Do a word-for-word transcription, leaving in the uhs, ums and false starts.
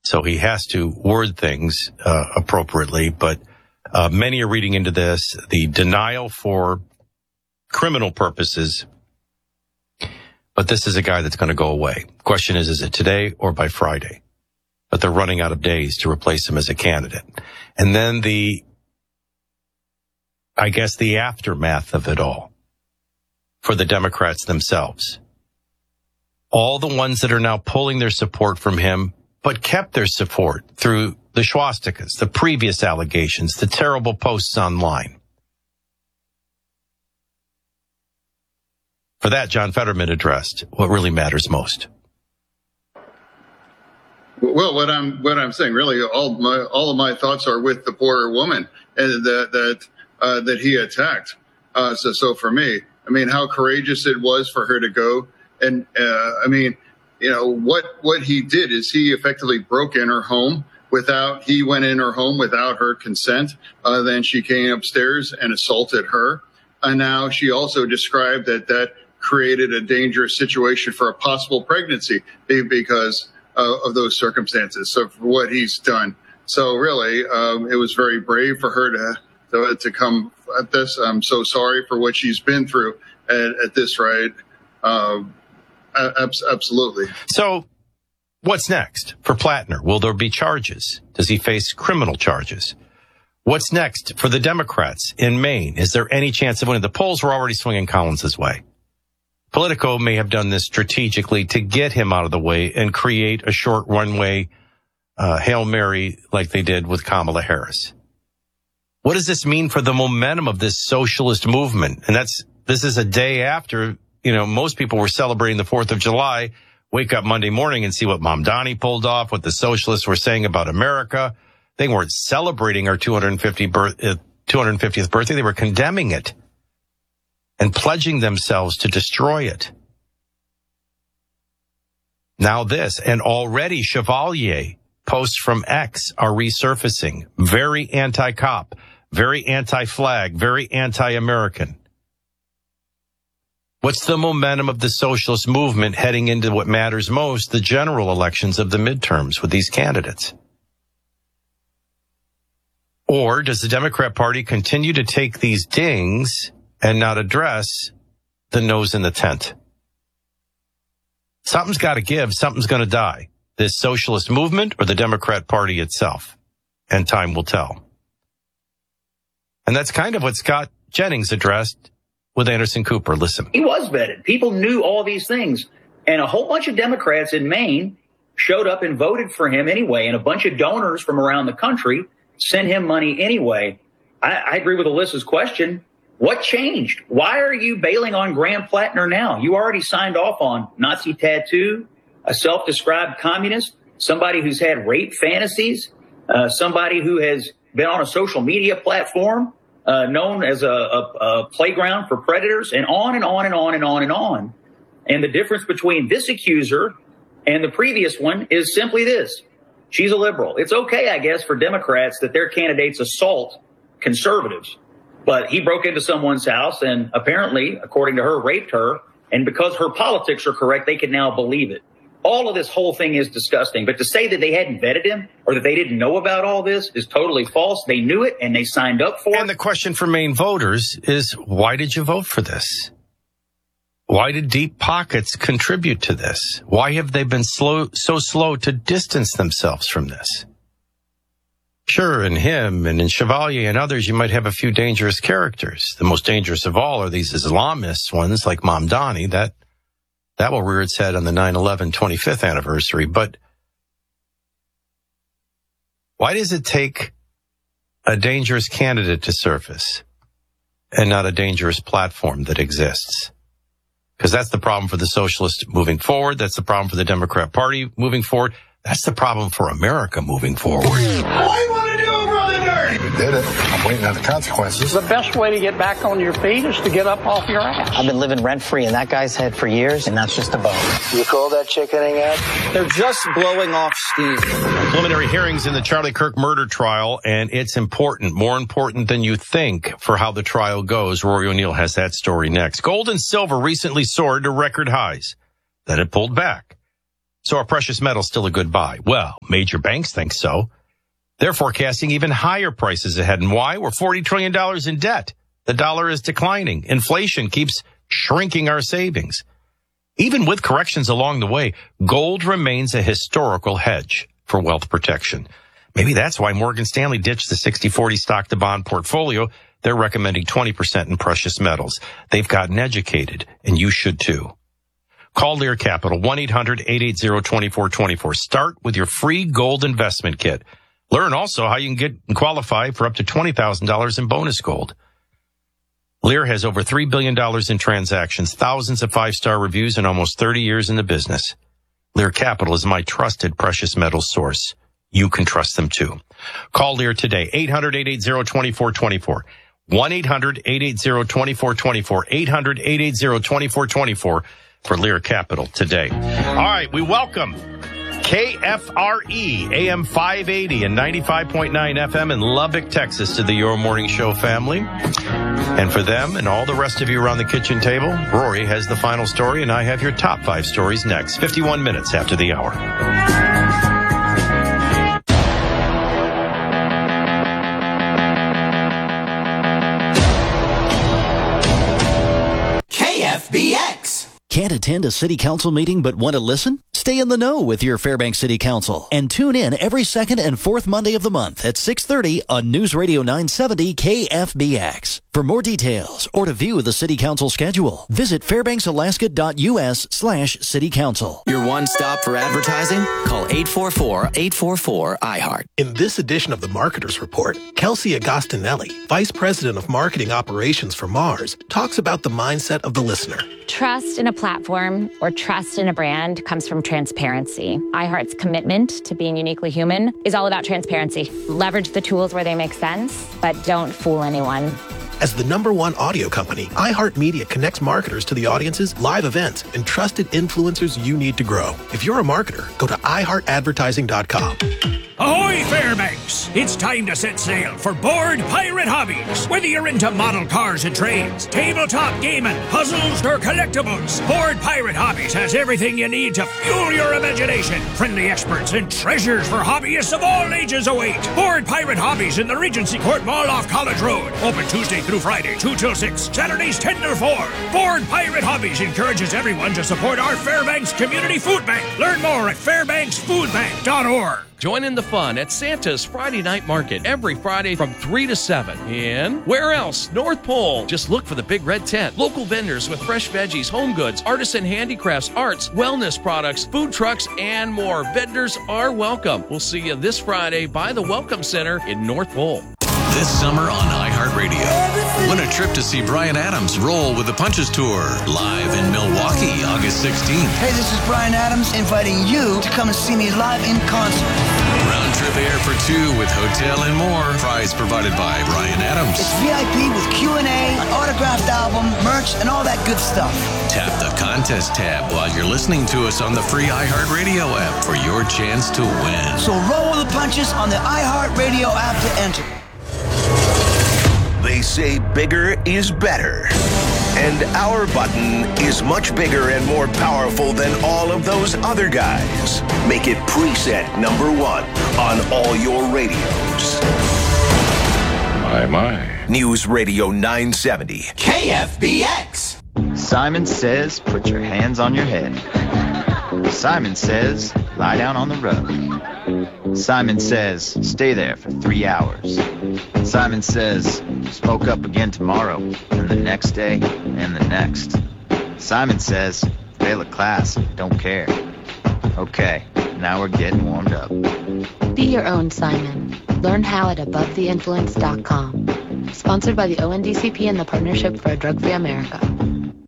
so he has to word things uh, appropriately. But uh, many are reading into this the denial for criminal purposes. But this is a guy that's going to go away. Question is, is it today or by Friday? But they're running out of days to replace him as a candidate. And then the, I guess, the aftermath of it all for the Democrats themselves. All the ones that are now pulling their support from him, but kept their support through the swastikas, the previous allegations, the terrible posts online. For that, John Fetterman addressed what really matters most. Well, what I'm what I'm saying, really, all my all of my thoughts are with the poor woman and that that uh, that he attacked. Uh, so, so for me, I mean, how courageous it was for her to go, and uh, I mean, you know, what what he did is he effectively broke in her home without he went in her home without her consent. Uh, then she came upstairs and assaulted her, and now she also described that that created a dangerous situation for a possible pregnancy because uh, of those circumstances. So for what he's done. So really, um, it was very brave for her to, to, to come at this. I'm so sorry for what she's been through at, at this rate. Um, absolutely. So what's next for Plattner? Will there be charges? Does he face criminal charges? What's next for the Democrats in Maine? Is there any chance of winning? The polls were already swinging Collins's way. Politico may have done this strategically to get him out of the way and create a short runway uh, Hail Mary like they did with Kamala Harris. What does this mean for the momentum of this socialist movement? And that's this is a day after, you know, most people were celebrating the fourth of July. Wake up Monday morning and see what Mamdani pulled off, what the socialists were saying about America. They weren't celebrating our two hundred fiftieth birth, uh, two hundred fiftieth birthday. They were condemning it and pledging themselves to destroy it. Now this, and already Chevalier posts from X are resurfacing. Very anti-cop, very anti-flag, very anti-American. What's the momentum of the socialist movement heading into what matters most, the general elections of the midterms with these candidates? Or does the Democrat Party continue to take these dings and not address the nose in the tent? Something's got to give. Something's going to die. This socialist movement or the Democrat Party itself. And time will tell. And that's kind of what Scott Jennings addressed with Anderson Cooper. Listen. He was vetted. People knew all these things. And a whole bunch of Democrats in Maine showed up and voted for him anyway. And a bunch of donors from around the country sent him money anyway. I, I agree with Alyssa's question. What changed? Why are you bailing on Graham Plattner now? You already signed off on Nazi tattoo, a self-described communist, somebody who's had rape fantasies, uh, somebody who has been on a social media platform uh, known as a, a, a playground for predators, and on and on and on and on and on. And the difference between this accuser and the previous one is simply this. She's a liberal. It's okay, I guess, for Democrats that their candidates assault conservatives. But he broke into someone's house and apparently, according to her, raped her. And because her politics are correct, they can now believe it. All of this whole thing is disgusting. But to say that they hadn't vetted him or that they didn't know about all this is totally false. They knew it and they signed up for it. And the question for Maine voters is, why did you vote for this? Why did deep pockets contribute to this? Why have they been slow, so slow to distance themselves from this? Sure, in him and in Chevalier and others, you might have a few dangerous characters. The most dangerous of all are these Islamist ones like Mamdani. That that will rear its head on the nine eleven twenty-fifth anniversary. But why does it take a dangerous candidate to surface and not a dangerous platform that exists? Because that's the problem for the socialists moving forward. That's the problem for the Democrat Party moving forward. That's the problem for America moving forward. Why want to do a brother dirty? We did it. I'm waiting on the consequences. The best way to get back on your feet is to get up off your ass. I've been living rent-free in that guy's head for years, and that's just a bone. You call that chickening out? They're just blowing off steam. Preliminary hearings in the Charlie Kirk murder trial, and it's important, more important than you think for how the trial goes. Rory O'Neill has that story next. Gold and silver recently soared to record highs. Then it pulled back. So are precious metals still a good buy? Well, major banks think so. They're forecasting even higher prices ahead. And why? We're forty trillion dollars in debt. The dollar is declining. Inflation keeps shrinking our savings. Even with corrections along the way, gold remains a historical hedge for wealth protection. Maybe that's why Morgan Stanley ditched the sixty forty stock-to-bond portfolio. They're recommending twenty percent in precious metals. They've gotten educated, and you should too. Call Lear Capital, one eight hundred eight eight zero two four two four. Start with your free gold investment kit. Learn also how you can get and qualify for up to twenty thousand dollars in bonus gold. Lear has over three billion dollars in transactions, thousands of five-star reviews, and almost thirty years in the business. Lear Capital is my trusted precious metals source. You can trust them too. Call Lear today, eight hundred eight eight zero two four two four. one eight hundred eight eight zero two four two four. eight hundred eight eight zero two four two four for Lear Capital today. All right, we welcome K F R E, A M five eighty and ninety-five point nine F M in Lubbock, Texas, to the Your Morning Show family. And for them and all the rest of you around the kitchen table, Rory has the final story, and I have your top five stories next, fifty-one minutes after the hour. K F B X. Can't attend a city council meeting but want to listen? Stay in the know with your Fairbanks City Council and tune in every second and fourth Monday of the month at six thirty on News Radio nine seventy K F B X. For more details or to view the City Council schedule, visit fairbanksalaska.us slash city council. Your one stop for advertising? Call eight four four, eight four four, I heart. In this edition of the Marketer's Report, Kelsey Agostinelli, Vice President of Marketing Operations for Mars, talks about the mindset of the listener. Trust in a platform or trust in a brand comes from transparency. iHeart's commitment to being uniquely human is all about transparency. Leverage the tools where they make sense, but don't fool anyone. As the number one audio company, iHeartMedia connects marketers to the audiences, live events, and trusted influencers you need to grow. If you're a marketer, go to i heart advertising dot com. Ahoy, Fairbanks! It's time to set sail for Board Pirate Hobbies. Whether you're into model cars and trains, tabletop gaming, puzzles, or collectibles, Board Pirate Hobbies has everything you need to fuel your imagination. Friendly experts and treasures for hobbyists of all ages await. Board Pirate Hobbies in the Regency Court Mall off College Road. Open Tuesday through Friday, two till six, Saturdays ten to four. Board Pirate Hobbies encourages everyone to support our Fairbanks Community Food Bank. Learn more at fairbanks food bank dot org. Join in the fun at Santa's Friday Night Market every Friday from three to seven. In where else? North Pole. Just look for the big red tent. Local vendors with fresh veggies, home goods, artisan handicrafts, arts, wellness products, food trucks, and more. Vendors are welcome. We'll see you this Friday by the Welcome Center in North Pole. This summer on iHeartRadio, win a trip to see Bryan Adams roll with the Punches Tour, live in Milwaukee, August sixteenth. Hey, this is Bryan Adams inviting you to come and see me live in concert. Round trip air for two with hotel and more. Prize provided by Bryan Adams. It's V I P with Q and A, an autographed album, merch, and all that good stuff. Tap the contest tab while you're listening to us on the free iHeartRadio app for your chance to win. So roll with the punches on the iHeartRadio app to enter. They say bigger is better. And our button is much bigger and more powerful than all of those other guys. Make it preset number one on all your radios. My, my. News Radio nine seventy. K F B X. Simon says, put your hands on your head. Simon says, lie down on the rug. Simon says, stay there for three hours. Simon says, smoke up again tomorrow, and the next day, and the next. Simon says, fail a class, don't care. Okay, now we're getting warmed up. Be your own Simon. Learn how at above the influence dot com. Sponsored by the O N D C P and the Partnership for a Drug-Free America.